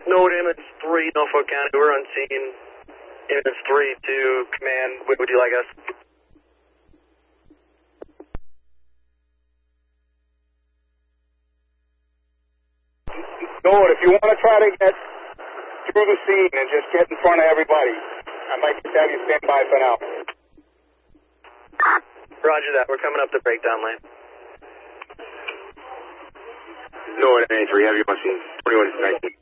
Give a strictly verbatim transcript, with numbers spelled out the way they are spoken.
Node Image three, Norfolk County. We're on scene. Image three to command. What would you like us? Node, if you want to try to get through the scene and just get in front of everybody, I might just have you stand by for now. Roger that. We're coming up the breakdown lane. Node, N A three, have you on scene twenty-one nineteen.